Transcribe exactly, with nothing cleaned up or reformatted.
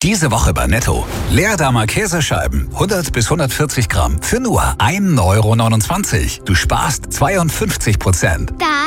Diese Woche bei Netto. Leerdamer Käsescheiben, hundert bis hundertvierzig Gramm, für nur ein Euro neunundzwanzig. Du sparst zweiundfünfzig Prozent. Da